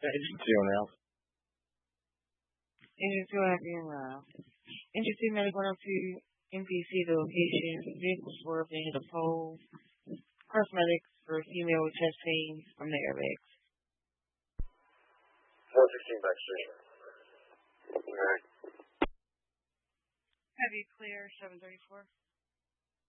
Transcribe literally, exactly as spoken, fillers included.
Engine two now. Engine two have been around. Engine two medic one oh two M P C the location. Vehicle swerved and hit a pole. Cosmetics for a female with chest pain from the airbags. four sixteen back street. Alright. Heavy clear, seven thirty-four.